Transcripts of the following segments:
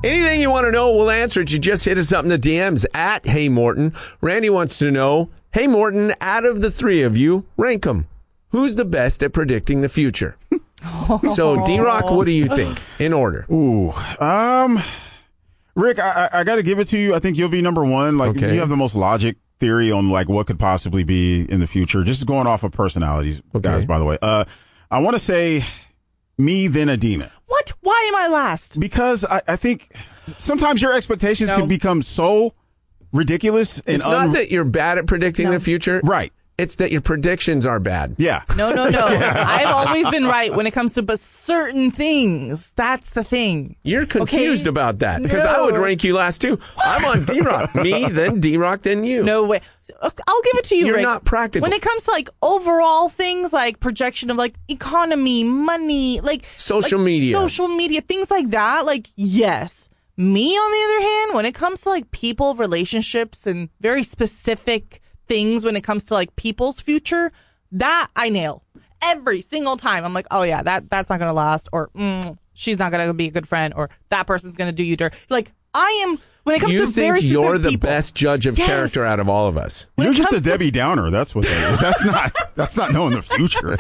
Anything you want to know, we'll answer it. You just hit us up in the DMs at Hey Morton. Randy wants to know, hey Morton, out of the three of you, rank them. Who's the best at predicting the future? So, D-Rock, what do you think? In order. Ooh, Rick, I got to give it to you. I think you'll be number one. Like, Okay. you have the most logic theory on like what could possibly be in the future. Just going off of personalities, guys. By the way, I want to say me, then Adina. What? Why am I last? Because I think sometimes your expectations can become so ridiculous. And It's not that you're bad at predicting the future. Right. It's that your predictions are bad. Yeah. No. I've always been right when it comes to certain things. That's the thing. You're confused about that because I would rank you last too. I'm on D-Rock. Me, then D-Rock, then you. No way. I'll give it to you, You're Rick. not practical. When it comes to like overall things like projection of like economy, money, like Social media, things like that, like yes. Me, on the other hand, when it comes to like people, relationships, and very specific things when it comes to like people's future, that I nail every single time. I'm like, oh yeah, that's not gonna last, or she's not gonna be a good friend, or that person's gonna do you dirt. Like I am when it comes to very specific you're the people, best judge of character out of all of us. You're just a Debbie Downer. That's what that is. That's not knowing the future.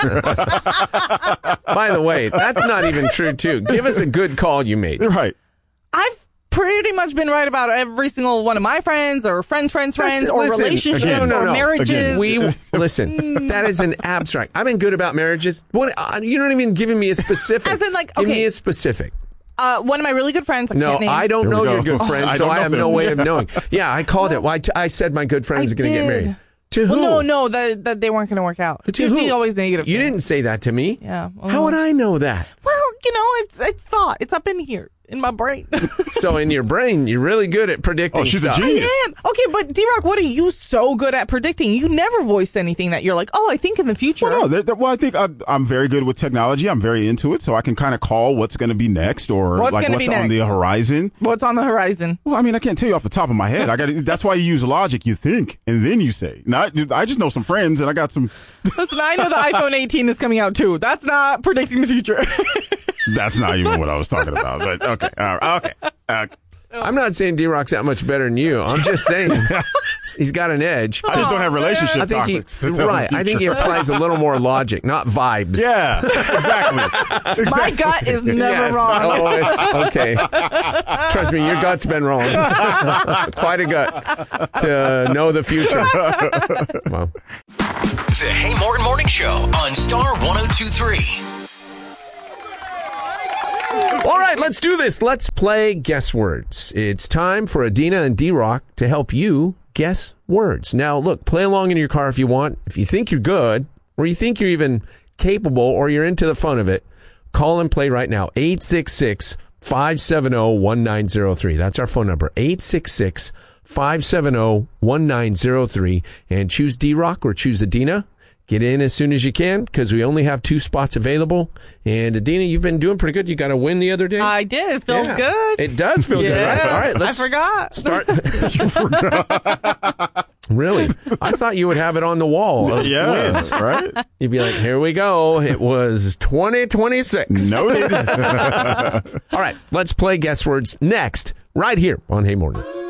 By the way, that's not even true too. Give us a good call you made. Right. I've pretty much been right about every single one of my friends, or friends, or Listen, relationships, again, or marriages. Listen, that is an abstract. I've been good about marriages. What? You're not even giving me a specific. As in, like, give okay. me a specific. One of my really good friends. I don't know your good friends, so I have no way of knowing. Yeah, I called it. Well, I said my good friend is going to get married. To who? Well, no, that they weren't going to work out. To who? Always negative. You didn't say that to me. Yeah. How would I know that? Well, it's thought. It's up in here. In my brain. So in your brain, you're really good at predicting. Oh, she's stuff. a genius. I am. Okay, but D-Rock, what are you so good at predicting? You never voiced anything that you're like, I think in the future. Well, no, I think I'm very good with technology. I'm very into it, so I can kind of call what's going to be next, or what's on the horizon. What's on the horizon? Well, I mean, I can't tell you off the top of my head. That's why you use logic. You think, and then you say. I just know some friends, and I got some. Listen, I know the iPhone 18 is coming out too. That's not predicting the future. That's not even what I was talking about. But okay, all right, okay. I'm not saying D-Rock's that much better than you. I'm just saying he's got an edge. I just don't have relationship topics. I think he applies a little more logic, not vibes. Yeah, exactly. My gut is never wrong. Oh, it's okay. Trust me, your gut's been wrong. Quite a gut to know the future. Well. The Hey Morton Morning Show on Star 102.3. All right, let's do this. Let's play guess words. It's time for Adina and D-Rock to help you guess words. Now, look, play along in your car if you want. If you think you're good, or you think you're even capable, or you're into the fun of it, call and play right now. 866-570-1903. That's our phone number. 866-570-1903. And choose D-Rock or choose Adina. Get in as soon as you can, because we only have 2 spots available. And Adina, you've been doing pretty good. You got a win the other day. I did. It feels good. It does feel good, right? All right, let's I forgot. Start. You forgot. Really? I thought you would have it on the wall. Yeah, wins, right? You'd be like, here we go. It was 2026. Noted. All right, let's play guess words next, right here on Hey Morning.